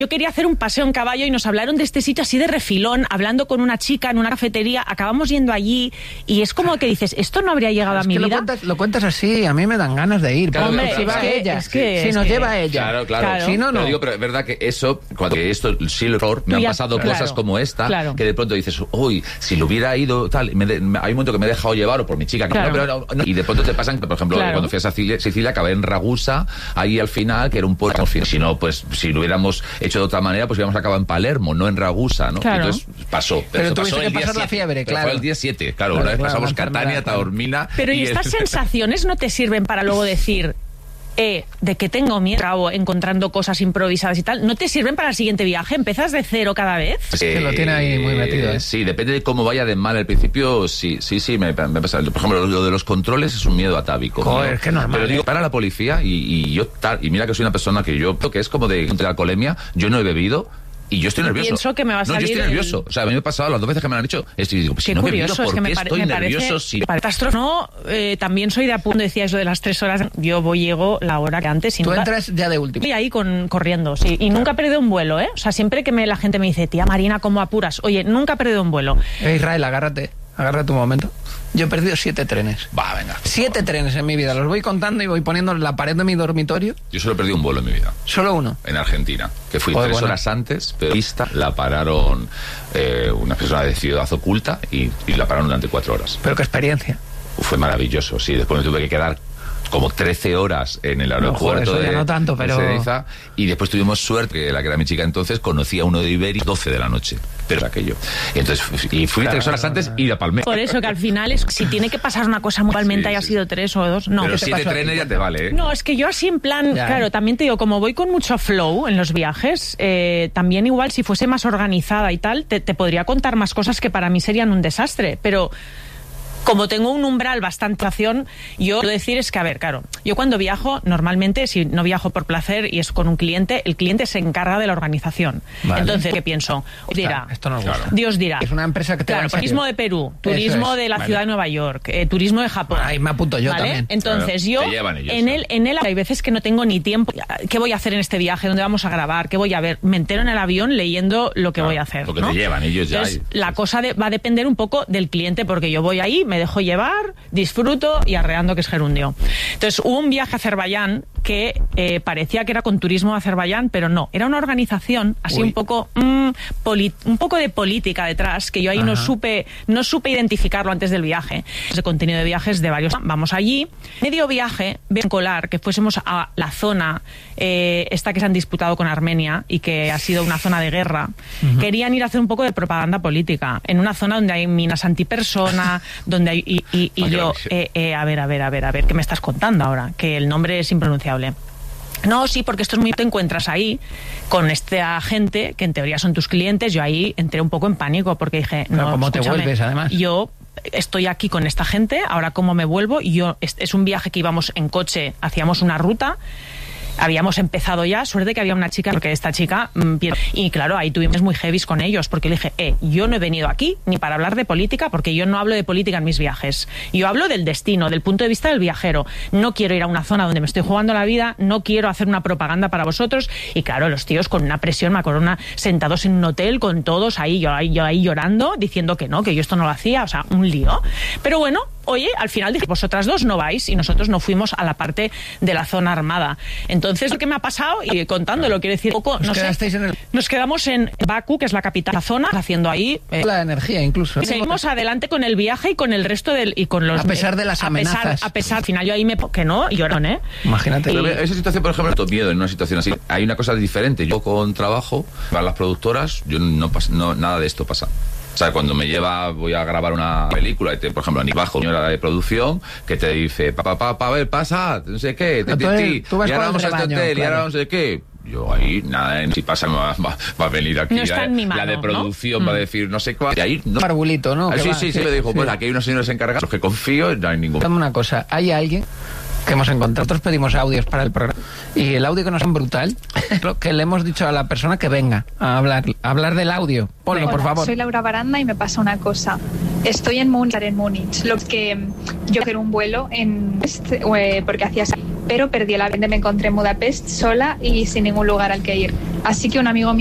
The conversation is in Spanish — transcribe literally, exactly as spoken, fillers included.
Yo quería hacer un paseo en caballo y nos hablaron de este sitio así de refilón, hablando con una chica en una cafetería, acabamos yendo allí y es como que dices, esto no habría llegado es a mi que vida. Lo cuentas, lo cuentas así, a mí me dan ganas de ir. Claro, Hombre, claro, si va es que, ella, es que, si es nos que, lleva ella. Claro, claro. Claro. Si no, no. Pero digo, pero es verdad que eso, cuando que esto, sí, el error, me Tú han ya- pasado claro, cosas como esta, claro. que de pronto dices, uy, si lo hubiera ido, tal, me de- me- hay un momento que me he dejado llevar, o por mi chica, que Claro. no, pero no, no, y de pronto te pasan, por ejemplo, Claro. cuando fui a Sicilia, Sicilia, acabé en Ragusa, ahí al final, que era un puerto, si no, pues, si lo hubiéramos hecho de otra manera, pues hubiéramos acabado en Palermo, no en Ragusa, ¿no? Claro. Entonces pasó. Pero eso tuviste pasó que el día pasar la siete, fiebre, pero claro. fue el día siete, claro, Claro, una vez claro, pasamos la enfermedad, Catania, claro. Taormina. Pero ¿y estas sensaciones no te sirven para luego decir, eh, de que tengo miedo, acabo encontrando cosas improvisadas y tal? ¿No te sirven para el siguiente viaje? ¿Empiezas de cero cada vez? que lo tiene ahí muy metido, ¿eh? Sí, depende de cómo vaya de mal al principio, sí, sí, sí, me, me pasa. Por ejemplo, lo de los controles es un miedo atávico. Joder, ¿no? es que normal, Pero digo, ¿eh? para la policía y, y yo tal, y mira que soy una persona que yo, que es como de, de alcoholemia, yo no he bebido. Y yo estoy nervioso. Pienso que me va a No, salir yo estoy nervioso. el- O sea, a mí me ha pasado las dos veces que me lo han dicho. Estoy, digo, pues Qué si no curioso, me miro, es que ¿por me, qué pare- estoy me nervioso? parece Si... catástrofe. No, eh, también soy de apunto, decíais lo de las tres horas. Yo voy, llego la hora que antes. Y Tú nunca... entras ya de último. Y ahí con, corriendo, sí. Y nunca he perdido un vuelo, ¿eh? O sea, siempre que me, la gente me dice, tía Marina, ¿cómo apuras? Oye, nunca he perdido un vuelo. Eh, Israel, agárrate, agárrate un momento. Yo he perdido siete trenes. Va, venga. Siete trenes en mi vida. Los voy contando y voy poniendo en la pared de mi dormitorio. Yo solo he perdido un vuelo en mi vida. Solo uno. En Argentina, que fui Joder, tres bueno. horas antes, pero pista la pararon eh, una persona de Ciudad Oculta y, y la pararon durante cuatro horas. Pero qué experiencia. Fue maravilloso, sí. Después me tuve que quedar como trece horas en el aeropuerto No, joder, eso de, ya no tanto, pero- de Ezeiza, y después tuvimos suerte, que la que era mi chica entonces conocía a uno de Iberia doce de la noche, pero aquello. Y entonces y fui tres horas antes y la palmé. Por eso que al final, es si tiene que pasar una cosa mutualmente, Sí, haya sí. sido tres o dos, no. Pero ¿Qué te siete pasó a ti? trenes ya te vale, ¿eh? No, es que yo así en plan, Ya, claro, ¿eh? también te digo, como voy con mucho flow en los viajes, eh, también igual si fuese más organizada y tal, te, te podría contar más cosas que para mí serían un desastre, pero... Como tengo un umbral bastante acción, yo quiero decir es que, a ver, claro, yo cuando viajo, normalmente, si no viajo por placer y es con un cliente, el cliente se encarga de la organización. Vale. Entonces, ¿qué pienso? Dirá, Esto nos gusta. Dios dirá. Es una empresa que te Claro, va a salir. turismo de Perú, turismo es, de la vale. ciudad de Nueva York, eh, turismo de Japón. Ahí me apunto yo ¿vale? también. Entonces Claro, yo, te llevan ellos, en ¿no? él, en él hay veces que no tengo ni tiempo. ¿Qué voy a hacer en este viaje? ¿Dónde vamos a grabar? ¿Qué voy a ver? Me entero en el avión leyendo lo que Claro, voy a hacer. porque ¿no? te llevan ellos ya Entonces, y- la cosa de- va a depender un poco del cliente, porque yo voy ahí, me dejo llevar, disfruto y arreando que es gerundio. Entonces hubo un viaje a Azerbaiyán que eh, parecía que era con turismo de Azerbaiyán, pero no, era una organización así Uy. un poco mm, poli- un poco de política detrás, que yo ahí no Ajá. supe no supe identificarlo antes del viaje. Ese contenido de viajes de varios. Vamos allí, medio viaje, ven colar que fuésemos a la zona eh, esta que se han disputado con Armenia y que ha sido una zona de guerra. Querían ir a hacer un poco de propaganda política en una zona donde hay minas antipersona, donde hay y, y- y Ay, yo qué eh, eh, a ver, a ver, a ver, a ver, ¿qué me estás contando ahora? Que el nombre es impronunciable. No, sí, porque esto es muy... Te encuentras ahí con esta gente que en teoría son tus clientes. Yo ahí entré un poco en pánico porque dije... Pero no, ¿cómo te escúchame, vuelves, además? Yo estoy aquí con esta gente, ahora cómo me vuelvo. Y yo, es, es un viaje que íbamos en coche, hacíamos una ruta... Habíamos empezado ya, suerte que había una chica, porque esta chica, mm, y claro, ahí tuvimos muy heavies con ellos, porque le dije, eh, yo no he venido aquí ni para hablar de política, porque yo no hablo de política en mis viajes. Yo hablo del destino, del punto de vista del viajero. No quiero ir a una zona donde me estoy jugando la vida, no quiero hacer una propaganda para vosotros. Y claro, los tíos con una presión, me acuerdo, una, sentados en un hotel con todos ahí, yo ahí, yo ahí llorando, diciendo que no, que yo esto no lo hacía, o sea, un lío. Pero bueno, oye, al final dije, vosotras dos no vais, y nosotros no fuimos a la parte de la zona armada. Entonces, lo que me ha pasado, y contándolo, quiero decir, poco, Os no sé, quedasteis en el- nos quedamos en Bakú, que es la capital de la zona, haciendo ahí... eh, La energía, incluso. y seguimos adelante con el viaje y con el resto del... Y con los, A pesar de las a pesar- amenazas. A pesar, al final yo ahí me... Que no, y llorón, ¿eh? Imagínate. Pero esa situación, por ejemplo, tengo miedo en una situación así. Hay una cosa diferente. Yo con trabajo, para las productoras, yo no, pas- no nada de esto pasa. O sea, cuando me lleva, voy a grabar una película, y te, por ejemplo, a Nick Bajo, señora de producción, que te dice, papá, papá, pa, a ver, pasa, no sé qué, ti, Tú ti, eres- ti, tú vas y con ahora el vamos a este rebaño, hotel, y claro. ahora no sé qué. Yo ahí, nada, si pasa, me va, va- va a venir aquí No está la, en mi la mano, de ¿no? producción, va a decir, no sé cuál. Y ahí, no. Barbulito, ¿no? Ah, Que sí, va, sí, sí, me dijo, pues aquí hay unos señores encargados, los que confío, no hay ningún. Dame una cosa, hay alguien que hemos encontrado. Nosotros pedimos audios para el programa y el audio que nos es brutal, lo que le hemos dicho a la persona que venga a hablar, a hablar del audio. Ponlo, Hola, por favor. soy Laura Baranda y me pasa una cosa. Estoy en Múnich, en Múnich, lo que yo quiero un vuelo en este, eh, porque hacía pero perdí el avión, me encontré en Budapest sola y sin ningún lugar al que ir. Así que un amigo mío